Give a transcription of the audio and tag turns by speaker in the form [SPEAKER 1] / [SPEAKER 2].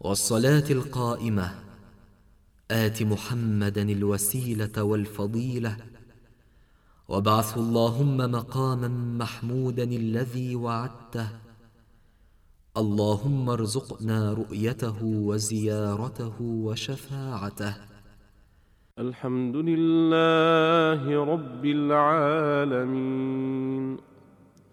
[SPEAKER 1] والصلاة القائمة آت محمدا الوسيلة والفضيلة وابعثه اللهم مقاما محمودا الذي وعدته. اللهم ارزقنا رؤيته وزيارته وشفاعته.
[SPEAKER 2] الحمد لله رب العالمين.